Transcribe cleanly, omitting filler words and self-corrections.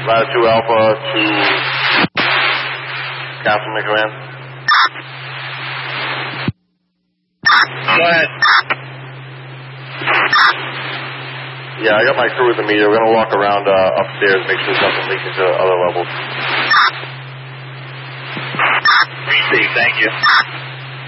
Latitude Alpha to Councilman Command. Go ahead. Yeah, I got my crew with the meter. We're going to walk around upstairs, make sure nothing leaks into other levels. Receive, thank you.